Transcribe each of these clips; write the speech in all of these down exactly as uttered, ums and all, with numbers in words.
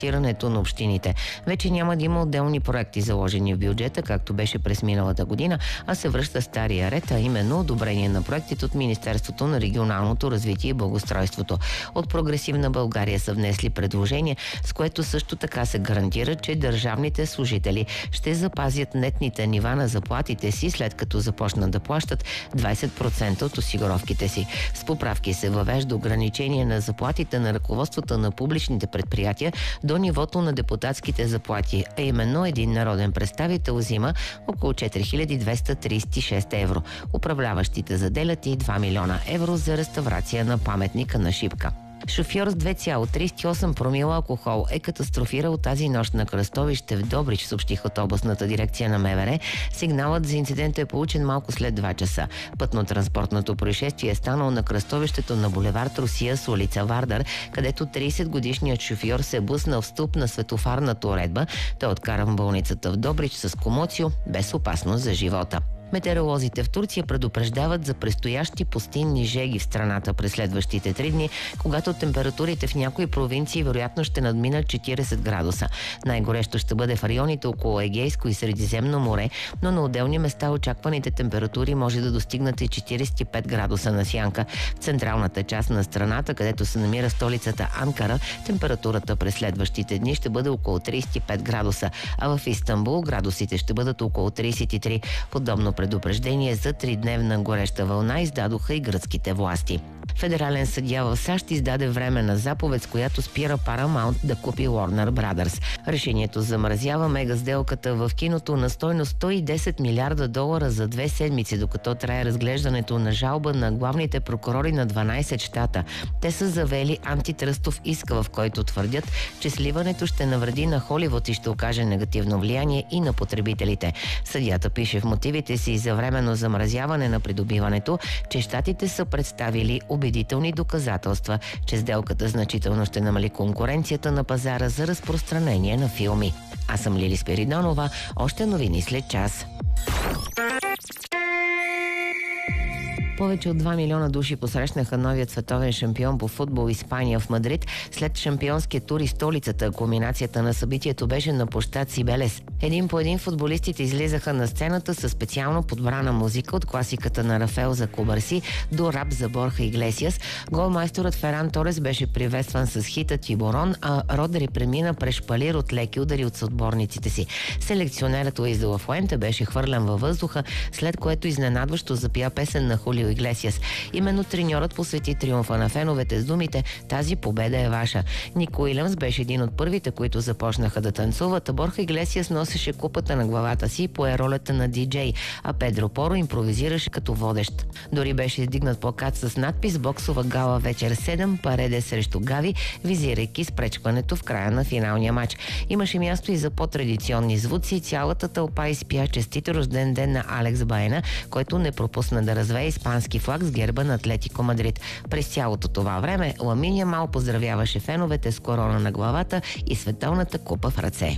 на общините. Вече няма да има отделни проекти заложени в бюджета, както беше през миналата година, а се връща стария ред, а именно одобрение на проектите от Министерството на регионалното развитие и благоустройството. От Прогресивна България са внесли предложение, с което също така се гарантира, че държавните служители ще запазят нетните нива на заплатите си, след като започнат да плащат двайсет процента от осигуровките си. С поправки се въвежда ограничение на заплатите на ръководствата на публичните предприятия до нивото на депутатските заплати, а именно един народен представител взима около четири хиляди двеста трийсет и шест евро. Управляващите заделят и два милиона евро за реставрация на паметника на Шипка. Шофьор с две цяло трийсет и осем промила алкохол е катастрофирал тази нощ на кръстовище в Добрич, съобщиха от областната дирекция на МВР. Сигналът за инцидента е получен малко след два часа. Пътно-транспортното происшествие е станало на кръстовището на булевард Русия с улица Вардар, където трийсетгодишният шофьор се е блъснал в стълб на светофарната уредба. Той е откаран в болницата в Добрич с комоцио, без опасност за живота. Метеоролозите в Турция предупреждават за предстоящи пустинни жеги в страната през следващите три дни, когато температурите в някои провинции вероятно ще надминат четирийсет градуса. Най-горещо ще бъде в районите около Егейско и Средиземно море, но на отделни места очакваните температури може да достигнат и четирийсет и пет градуса на сянка. В централната част на страната, където се намира столицата Анкара, температурата през следващите дни ще бъде около трийсет и пет градуса, а в Истанбул градусите ще бъдат около трийсет и три. Подобно предупреждение за тридневна гореща вълна издадоха и гръцките власти. Федерален съдия в САЩ издаде временна заповед, с която спира Paramount да купи Warner Brothers. Решението замразява мега сделката в киното на стойност сто и десет милиарда долара за две седмици, докато трае разглеждането на жалба на главните прокурори на дванайсет щата. Те са завели антитръстов иск, в който твърдят, че сливането ще навреди на Холивуд и ще окаже негативно влияние и на потребителите. Съдията пише в мотивите си за временно замразяване на придобиването, че щатите са представили убедителни доказателства, че сделката значително ще намали конкуренцията на пазара за разпространение на филми. Аз съм Лили Спиридонова. Още новини след час. Повече от два милиона души посрещнаха новият световен шампион по футбол Испания в Мадрид след шампионския тур и столицата. Кулминацията на събитието беше на площад Сибелес. Един по един футболистите излизаха на сцената със специално подбрана музика от класиката на Рафел за Кубарси до рап за Борха Иглесиас. Голмайсторът Феран Торес беше приветстван с хита Тиборон, а Родри премина през шпалир от леки удари от съотборниците си. Селекционерът Луис де ла Фуенте беше хвърлен във въздуха, след което изненадващо запя песен на Хулио Иглесиас. Именно треньорът посвети триумфа на феновете с думите: "Тази победа е ваша". Нико Уилямс беше един от първите, които започнаха да танцуват, а Борха Иглесиас носеше купата на главата си и пое ролята на диджей, а Педро Поро импровизираше като водещ. Дори беше издигнат плакат с надпис "Боксова гала вечер седем, Пареде срещу Гави", визирайки спречкването в края на финалния матч. Имаше място и за по-традиционни звуци. Цялата тълпа изпя честит рожден ден на Алекс Баена, който не пропусна да развее испански флаг с герба на Атлетико Мадрид. През цялото това време Ламин Ямал поздравяваше феновете с корона на главата и световната купа в ръце.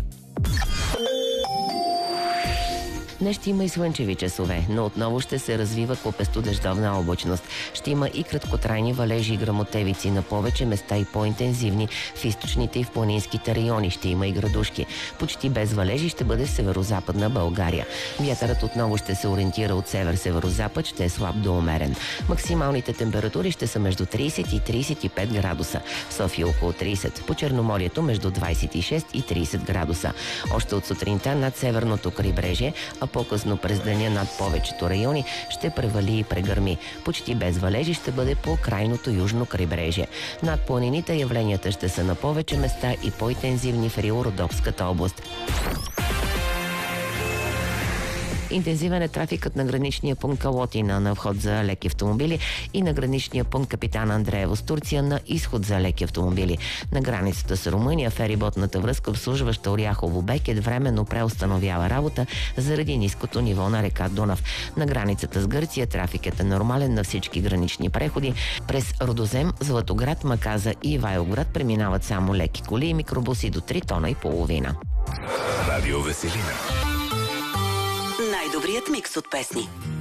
Днес ще има и слънчеви часове, но отново ще се развива купесто-дъждовна облачност. Ще има и краткотрайни валежи и гръмотевици на повече места и по-интензивни в източните и в планинските райони. Ще има и градушки. Почти без валежи ще бъде в северо-западна България. Вятърът отново ще се ориентира от север-северо-запад, ще е слаб до умерен. Максималните температури ще са между трийсет и трийсет и пет градуса. В София около трийсет. По Черноморието между двайсет и шест и трийсет градуса. Още от сутринта над северното крайбрежие, а по-късно през деня над повечето райони ще превали и прегърми. Почти без валежи ще бъде по крайното южно крайбрежие. Над планините явленията ще са на повече места и по-интензивни в Рило-Родопската област. Интензивен е трафикът на граничния пункт Калотина на вход за леки автомобили и на граничния пункт Капитан Андреево с Турция на изход за леки автомобили. На границата с Румъния фериботната връзка, обслужваща Оряхово Бекет, временно преустановява работа заради ниското ниво на река Дунав. На границата с Гърция трафикът е нормален на всички гранични преходи. През Родозем, Златоград, Маказа и Ивайловград преминават само леки коли и микробуси до три тона и половина. Радио Веселина. Най-добрият микс от песни.